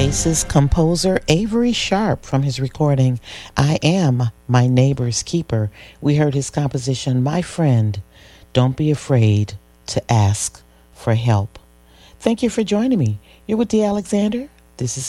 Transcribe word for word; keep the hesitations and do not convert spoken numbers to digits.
Oasis composer Avery Sharp from his recording I Am My Neighbor's Keeper. We heard his composition, My Friend, Don't Be Afraid to Ask for Help. Thank you for joining me. You're with Dee Alexander. This is